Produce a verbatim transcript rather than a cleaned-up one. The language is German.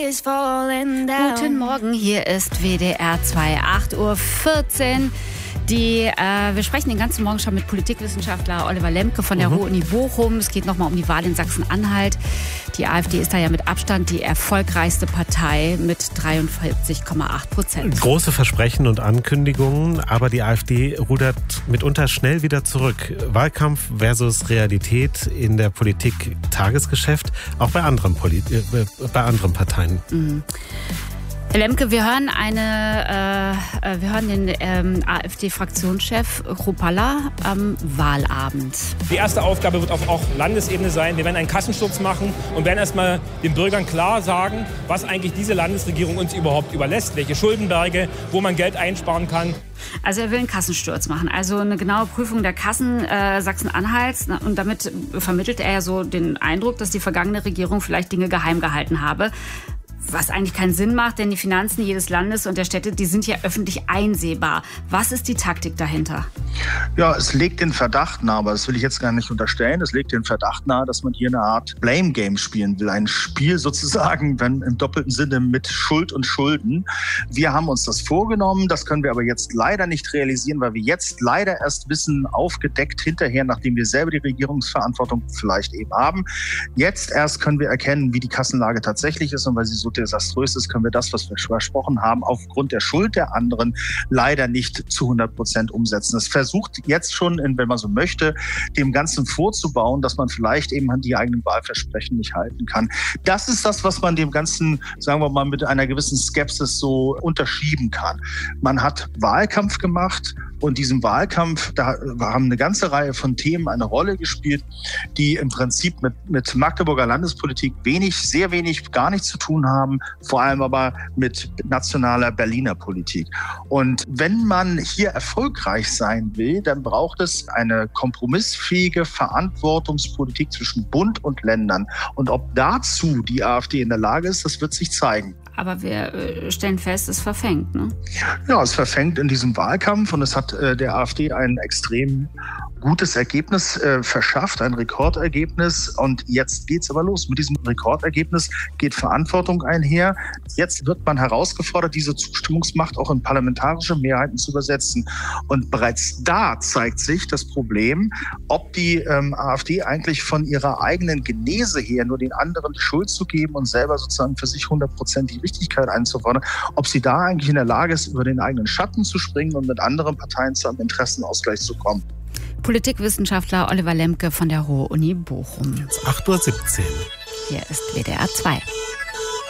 Guten Morgen, hier ist W D R zwei, acht Uhr vierzehn. Die, äh, wir sprechen den ganzen Morgen schon mit Politikwissenschaftler Oliver Lemke von der Mhm. Ruhr-Uni Bochum. Es geht nochmal um die Wahl in Sachsen-Anhalt. Die AfD ist da ja mit Abstand die erfolgreichste Partei mit dreiundvierzig Komma acht Prozent. Große Versprechen und Ankündigungen, aber die AfD rudert mitunter schnell wieder zurück. Wahlkampf versus Realität in der Politik, Tagesgeschäft, auch bei anderen, Poli- äh, bei anderen Parteien. Mhm. Herr Lemke, wir hören eine, äh, wir hören den ähm, AfD-Fraktionschef Chrupalla am Wahlabend. Die erste Aufgabe wird auf auch Landesebene sein. Wir werden einen Kassensturz machen und werden erstmal den Bürgern klar sagen, was eigentlich diese Landesregierung uns überhaupt überlässt, welche Schuldenberge, wo man Geld einsparen kann. Also er will einen Kassensturz machen, also eine genaue Prüfung der Kassen äh, Sachsen-Anhalts. Und damit vermittelt er ja so den Eindruck, dass die vergangene Regierung vielleicht Dinge geheim gehalten habe. Was eigentlich keinen Sinn macht, denn die Finanzen jedes Landes und der Städte, die sind ja öffentlich einsehbar. Was ist die Taktik dahinter? Ja, es legt den Verdacht nahe, aber das will ich jetzt gar nicht unterstellen, es legt den Verdacht nahe, dass man hier eine Art Blame-Game spielen will. Ein Spiel sozusagen, wenn im doppelten Sinne mit Schuld und Schulden. Wir haben uns das vorgenommen, das können wir aber jetzt leider nicht realisieren, weil wir jetzt leider erst wissen, aufgedeckt hinterher, nachdem wir selber die Regierungsverantwortung vielleicht eben haben. Jetzt erst können wir erkennen, wie die Kassenlage tatsächlich ist und weil sie so desaströs ist, können wir das, was wir versprochen haben, aufgrund der Schuld der anderen leider nicht zu hundert Prozent umsetzen. Es versucht jetzt schon, wenn man so möchte, dem Ganzen vorzubauen, dass man vielleicht eben die eigenen Wahlversprechen nicht halten kann. Das ist das, was man dem Ganzen, sagen wir mal, mit einer gewissen Skepsis so unterschieben kann. Man hat Wahlkampf gemacht und diesem Wahlkampf, da haben eine ganze Reihe von Themen eine Rolle gespielt, die im Prinzip mit, mit Magdeburger Landespolitik wenig, sehr wenig, gar nichts zu tun haben, vor allem aber mit nationaler Berliner Politik. Und wenn man hier erfolgreich sein will, dann braucht es eine kompromissfähige Verantwortungspolitik zwischen Bund und Ländern. Und ob dazu die AfD in der Lage ist, das wird sich zeigen. Aber wir äh, stellen fest, es verfängt, ne? Ja, es verfängt in diesem Wahlkampf und es hat äh, der AfD ein extrem gutes Ergebnis äh, verschafft, ein Rekordergebnis. Und jetzt geht's aber los. Mit diesem Rekordergebnis geht Verantwortung einher. Jetzt wird man herausgefordert, diese Zustimmungsmacht auch in parlamentarische Mehrheiten zu übersetzen. Und bereits da zeigt sich das Problem, ob die ähm, AfD eigentlich von ihrer eigenen Genese her nur den anderen die Schuld zu geben und selber sozusagen für sich hundert Prozent die Richtigkeit einzufordern, ob sie da eigentlich in der Lage ist, über den eigenen Schatten zu springen und mit anderen Parteien zu einem Interessenausgleich zu kommen. Politikwissenschaftler Oliver Lemke von der Ruhr-Uni Bochum. acht Uhr siebzehn. Hier ist W D R zwei.